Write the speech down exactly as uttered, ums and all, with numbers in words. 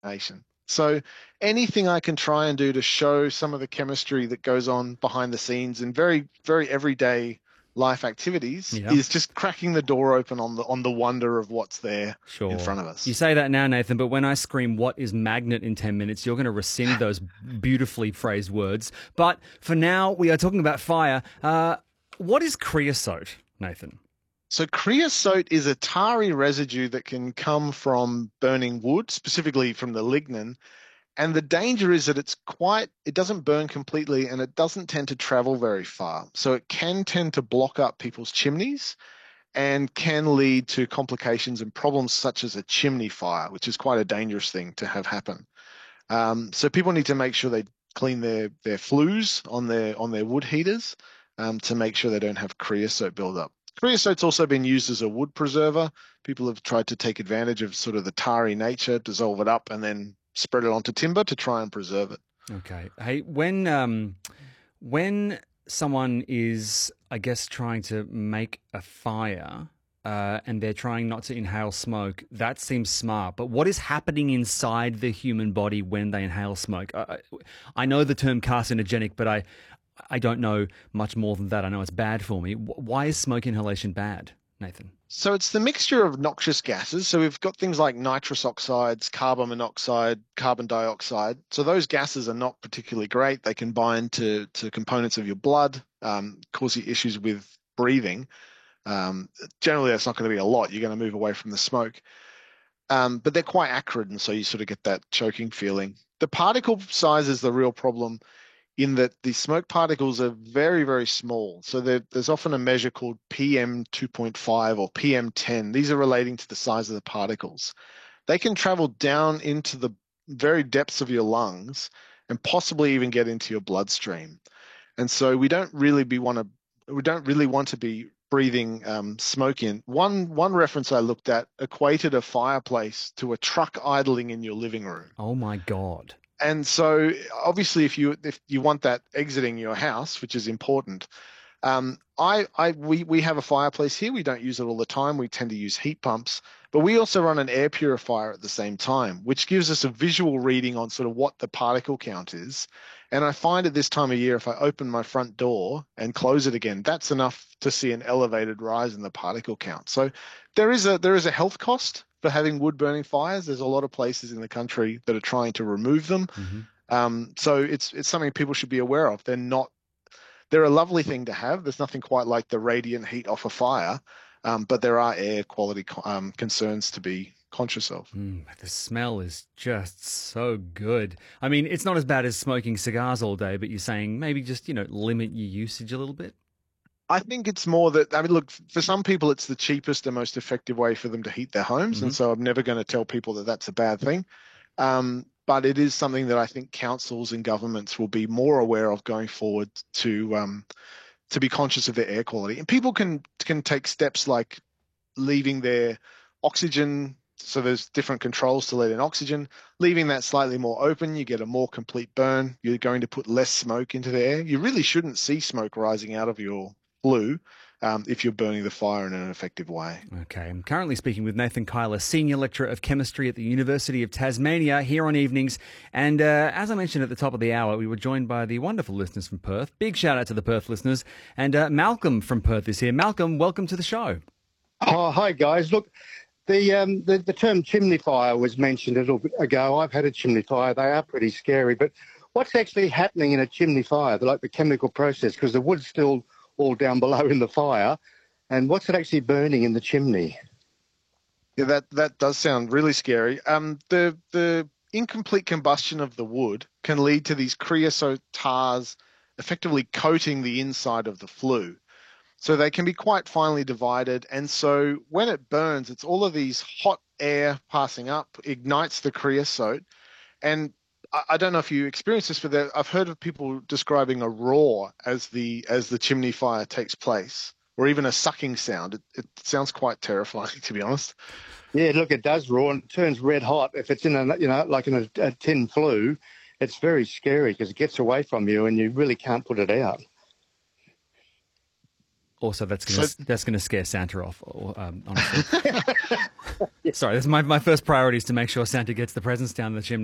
nation. So anything I can try and do to show some of the chemistry that goes on behind the scenes in very, very everyday life activities Yeah. is just cracking the door open on the on the wonder of what's there in Sure. front of You us. say that now, Nathan, but when I scream, what is magnet in ten minutes, you're going to rescind those beautifully phrased words. But for now, we are talking about fire. Uh, what is creosote, Nathan? So creosote is a tarry residue that can come from burning wood, specifically from the lignin. And the danger is that it's quite, it doesn't burn completely and it doesn't tend to travel very far. So it can tend to block up people's chimneys and can lead to complications and problems such as a chimney fire, which is quite a dangerous thing to have happen. Um, so people need to make sure they clean their their flues on their on their wood heaters um, to make sure they don't have creosote buildup. Creosote's also been used as a wood preserver. People have tried to take advantage of sort of the tarry nature, dissolve it up, and then spread it onto timber to try and preserve it. Okay. Hey, when um, when someone is, I guess, trying to make a fire, uh, and they're trying not to inhale smoke, that seems smart. But what is happening inside the human body when they inhale smoke? I, I know the term carcinogenic, but I I don't know much more than that. I know it's bad for me. Why is smoke inhalation bad, Nathan? So it's the mixture of noxious gases. So we've got things like nitrous oxides, carbon monoxide, carbon dioxide. So those gases are not particularly great. They can bind to, to components of your blood, um, cause you issues with breathing. Um, Generally, that's not going to be a lot. You're going to move away from the smoke. Um, but they're quite acrid, and so you sort of get that choking feeling. The particle size is the real problem in that the smoke particles are very, very small. So there, there's often a measure called P M two point five or P M ten. These are relating to the size of the particles. They can travel down into the very depths of your lungs and possibly even get into your bloodstream. And so we don't really be want to we don't really want to be breathing um, smoke in. One one reference I looked at equated a fireplace to a truck idling in your living room. Oh my God. And so obviously if you if you want that exiting your house, which is important, um, I, I, we, we have a fireplace here. We don't use it all the time. We tend to use heat pumps, but we also run an air purifier at the same time, which gives us a visual reading on sort of what the particle count is. And I find at this time of year, if I open my front door and close it again, that's enough to see an elevated rise in the particle count. So there is a there is a health cost for having wood burning fires. There's a lot of places in the country that are trying to remove them. Mm-hmm. Um, so it's it's something people should be aware of. They're not they're a lovely thing to have. There's nothing quite like the radiant heat off a fire, um, but there are air quality um, concerns to be conscious of. Mm, the smell is just so good. I mean, it's not as bad as smoking cigars all day, but you're saying maybe just, you know, limit your usage a little bit? I think it's more that, I mean, look, for some people, it's the cheapest and most effective way for them to heat their homes. Mm-hmm. And so I'm never going to tell people that that's a bad thing. Um, but it is something that I think councils and governments will be more aware of going forward to um, to be conscious of their air quality. And people can can take steps like leaving their oxygen. So there's different controls to let in oxygen. Leaving that slightly more open, you get a more complete burn. You're going to put less smoke into the air. You really shouldn't see smoke rising out of your flue um, if you're burning the fire in an effective way. Okay, I'm currently speaking with Nathan Kyler, Senior Lecturer of Chemistry at the University of Tasmania, here on Evenings. And uh, as I mentioned at the top of the hour, we were joined by the wonderful listeners from Perth. Big shout out to the Perth listeners. And uh, Malcolm from Perth is here. Malcolm, welcome to the show. Oh, hi, guys. Look, the, um, the the term chimney fire was mentioned a little bit ago. I've had a chimney fire. They are pretty scary. But what's actually happening in a chimney fire, like the chemical process, because the wood's still all down below in the fire, and what's it actually burning in the chimney? Yeah, that that does sound really scary. Um, the the incomplete combustion of the wood can lead to these creosote tars effectively coating the inside of the flue. So they can be quite finely divided. And so when it burns, it's all of these hot air passing up, ignites the creosote. And I, I don't know if you experience this, but there, I've heard of people describing a roar as the as the chimney fire takes place, or even a sucking sound. It, it sounds quite terrifying, to be honest. Yeah, look, it does roar and it turns red hot. If it's in a, you know, like in a, a tin flue, it's very scary because it gets away from you and you really can't put it out. Also, that's gonna So- that's gonna scare Santa off. or, Um, honestly, sorry. That's my my first priority is to make sure Santa gets the presents down the chimney.